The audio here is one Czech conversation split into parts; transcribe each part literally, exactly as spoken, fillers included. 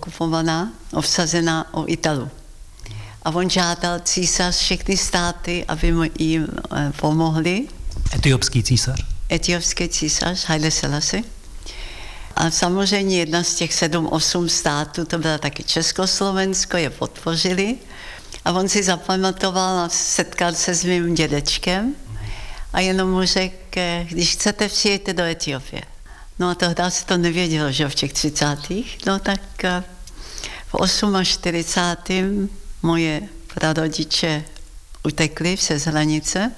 okupovaná, obsazená o Italu. A on žádal císař všechny státy, aby mu jim pomohli. Etiopský císař. Etiopský císař, Haile Selassie. A samozřejmě jedna z těch sedm, osm států, to byla taky Československo, je podpořili. A on si zapamatoval a setkal se s mým dědečkem a jenom mu řekl, když chcete, přijďte do Etiopie. No a tehdy se to nevědělo, že v těch třicátých. No tak v čtyřicátém osmém moje prarodiče utekli přes hranice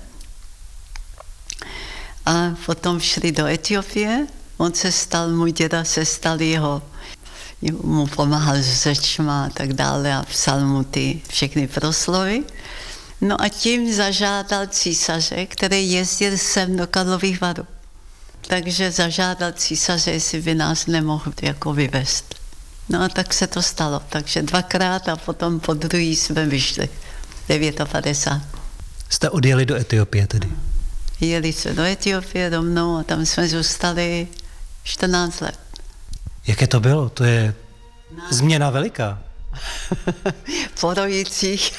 a potom šli do Etiopie. On se stal, můj děda se stal jeho, mu pomáhal s řečma a tak dále a psal mu ty všechny proslovy. No a tím zažádal císaře, který jezdil sem do Karlových Varů. Takže zažádal císaře, jestli by nás nemohl jako vyvést. No a tak se to stalo. Takže dvakrát a potom po druhý jsme vyšli. padesát devět. Jste odjeli do Etiopie tedy? Jeli jsme do Etiopie rovnou a tam jsme zůstali čtrnáct let. Jaké to bylo? To je změna veliká. Porojících.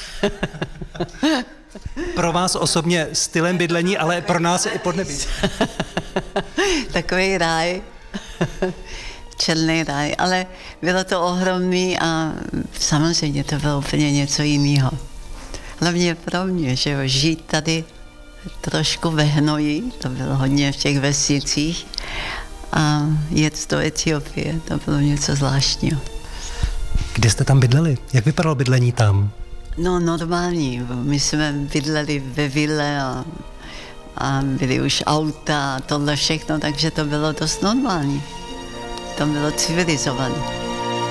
Pro vás osobně stylem bydlení, ale pro nás i podnebí. Takový ráj. Černý ráj, ale bylo to ohromný a samozřejmě to bylo úplně něco jiného. Hlavně pro mě, že jo, žít tady trošku ve hnoji, to bylo hodně v těch vesnicích, a jet do Etiopie, to bylo něco zvláštního. Kde jste tam bydleli? Jak vypadalo bydlení tam? No normální, my jsme bydleli ve vile a, a byly už auta a tohle všechno, takže to bylo dost normální. To bylo civilizované.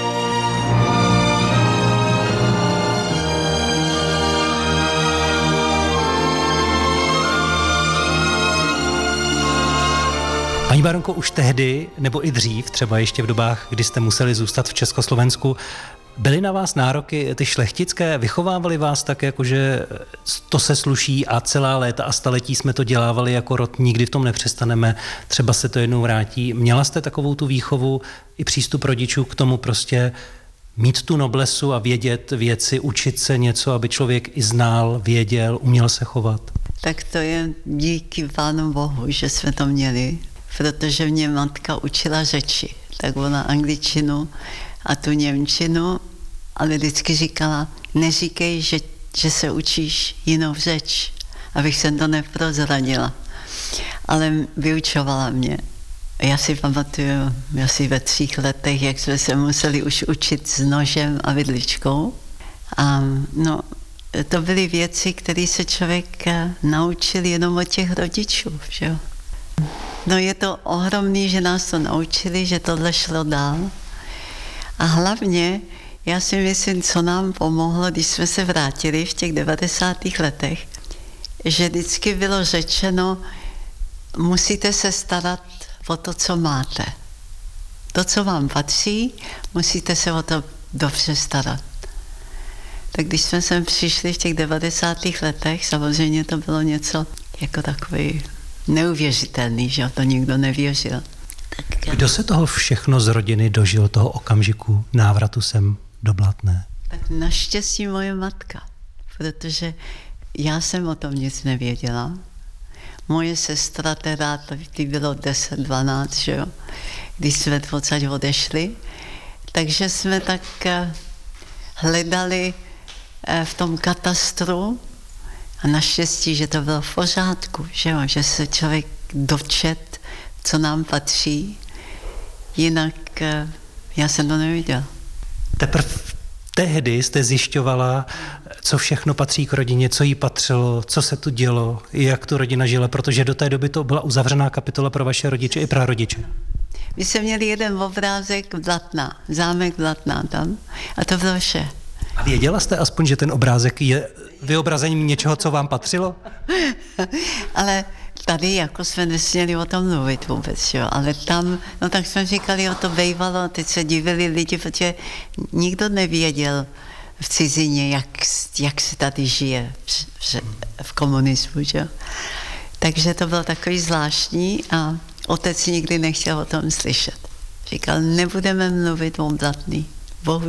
Paní baronko, už tehdy, nebo i dřív, třeba ještě v dobách, kdy jste museli zůstat v Československu, byly na vás nároky ty šlechtické? Vychovávali vás tak, jakože to se sluší a celá léta a staletí jsme to dělávali jako rod, nikdy v tom nepřestaneme, třeba se to jednou vrátí. Měla jste takovou tu výchovu i přístup rodičů k tomu prostě mít tu noblesu a vědět věci, učit se něco, aby člověk i znal, věděl, uměl se chovat? Tak to je díky Pánu Bohu, že jsme to měli, protože mě matka učila řeči. Tak ona angličtinu a tu němčinu, ale vždycky říkala, neříkej, že, že se učíš jinou řeč, abych se to neprozradila. Ale vyučovala mě. Já si pamatuju, asi ve třích letech, jak jsme se museli už učit s nožem a vidličkou. A no, to byly věci, které se člověk naučil jenom od těch rodičů, že jo. No je to ohromný, že nás to naučili, že tohle šlo dál. A hlavně, já si myslím, co nám pomohlo, když jsme se vrátili v těch devadesátých letech, že vždycky bylo řečeno, musíte se starat o to, co máte. To, co vám patří, musíte se o to dobře starat. Tak když jsme sem přišli v těch devadesátých letech, samozřejmě to bylo něco jako takový neuvěřitelný, že to nikdo nevěřil. Tak, kdo se toho všechno z rodiny dožil, toho okamžiku návratu sem do Blatné? Tak naštěstí moje matka, protože já jsem o tom nic nevěděla. Moje sestra teda, ty bylo deset, dvanáct, že jo, když jsme odsaď odešli. Takže jsme tak hledali v tom katastru a naštěstí, že to bylo v pořádku, že jo, že se člověk dočet, co nám patří. Jinak já jsem to neviděla. Teprve tehdy jste zjišťovala, co všechno patří k rodině, co jí patřilo, co se tu dělo, jak tu rodina žila, protože do té doby to byla uzavřená kapitola pro vaše rodiče i prarodiče. My jsme měli jeden obrázek Blatná, zámek Blatná tam a to bylo vše. A věděla jste aspoň, že ten obrázek je vyobrazením něčeho, co vám patřilo? Ale tady jako jsme nesměli o tom mluvit vůbec, jo, ale tam, no tak jsme říkali, o to bejvalo, teď se divili lidi, protože nikdo nevěděl v cizině, jak, jak se tady žije v, v, v komunismu, jo. Takže to bylo takový zvláštní a otec nikdy nechtěl o tom slyšet. Říkal, nebudeme mluvit o Blatný.